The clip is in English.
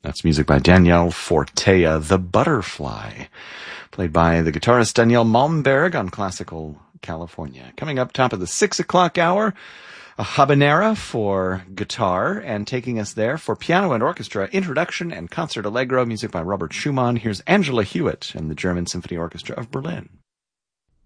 That's music by Daniel Fortea, The Butterfly, played by the guitarist Daniel Malmberg on Classical California. Coming up top of the 6 o'clock hour, a habanera for guitar, and taking us there for piano and orchestra, introduction and concert allegro, music by Robert Schumann. Here's Angela Hewitt and the German Symphony Orchestra of Berlin.